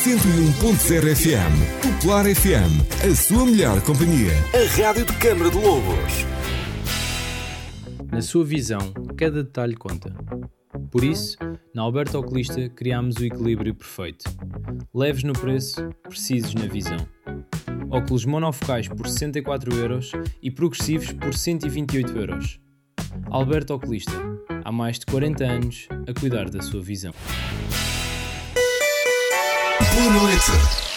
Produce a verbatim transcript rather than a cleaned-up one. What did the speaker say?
cento e um ponto zero F M. Popular F M, a sua melhor companhia. A rádio de Câmara de Lobos. Na sua visão, cada detalhe conta. Por isso, na Alberto Oculista criámos o equilíbrio perfeito. Leves no preço, precisos na visão. Óculos monofocais por sessenta e quatro euros e progressivos por cento e vinte e oito euros. Alberto Oculista, há mais de quarenta anos a cuidar da sua visão. Boa noite.